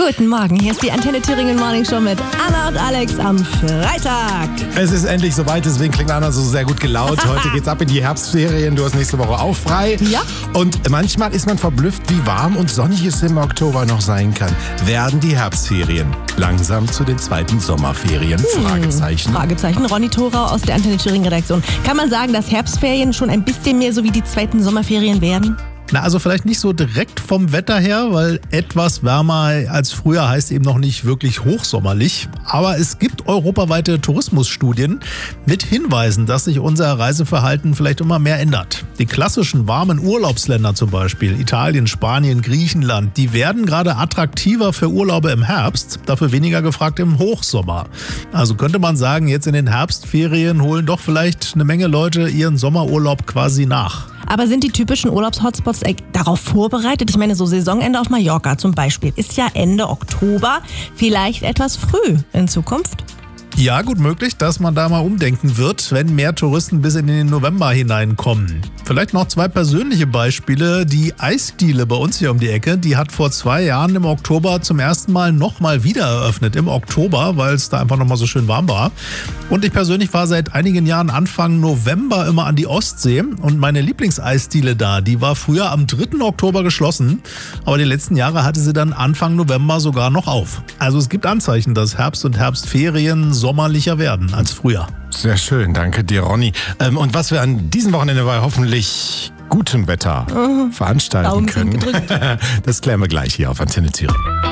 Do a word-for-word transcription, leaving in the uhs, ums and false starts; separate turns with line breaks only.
Guten Morgen, hier ist die Antenne Thüringen Morning Show mit Anna und Alex am Freitag.
Es ist endlich soweit, deswegen klingt Anna so sehr gut gelaunt. Heute geht's ab in die Herbstferien, du hast nächste Woche auch frei.
Ja.
Und manchmal ist man verblüfft, wie warm und sonnig es im Oktober noch sein kann. Werden die Herbstferien langsam zu den zweiten Sommerferien?
Hm.
Fragezeichen.
Fragezeichen. Ronny Thorau aus der Antenne Thüringen Redaktion. Kann man sagen, dass Herbstferien schon ein bisschen mehr so wie die zweiten Sommerferien werden?
Na, also vielleicht nicht so direkt vom Wetter her, weil etwas wärmer als früher heißt eben noch nicht wirklich hochsommerlich. Aber es gibt europaweite Tourismusstudien mit Hinweisen, dass sich unser Reiseverhalten vielleicht immer mehr ändert. Die klassischen warmen Urlaubsländer zum Beispiel, Italien, Spanien, Griechenland, die werden gerade attraktiver für Urlaube im Herbst, dafür weniger gefragt im Hochsommer. Also könnte man sagen, jetzt in den Herbstferien holen doch vielleicht eine Menge Leute ihren Sommerurlaub quasi nach.
Aber sind die typischen Urlaubshotspots darauf vorbereitet? Ich meine, so Saisonende auf Mallorca zum Beispiel ist ja Ende Oktober, vielleicht etwas früh in Zukunft.
Ja, gut möglich, dass man da mal umdenken wird, wenn mehr Touristen bis in den November hineinkommen. Vielleicht noch zwei persönliche Beispiele. Die Eisdiele bei uns hier um die Ecke, die hat vor zwei Jahren im Oktober zum ersten Mal nochmal wieder eröffnet. Im Oktober, weil es da einfach nochmal so schön warm war. Und ich persönlich war seit einigen Jahren Anfang November immer an die Ostsee. Und meine Lieblingseisdiele da, die war früher am dritten Oktober geschlossen. Aber die letzten Jahre hatte sie dann Anfang November sogar noch auf. Also es gibt Anzeichen, dass Herbst- und Herbstferien sommerlicher werden als früher.
Sehr schön, danke dir, Ronny. Ähm, und was wir an diesem Wochenende bei hoffentlich gutem Wetter mhm. veranstalten
Daumen
können, das klären wir gleich hier auf Antenne Thüringen.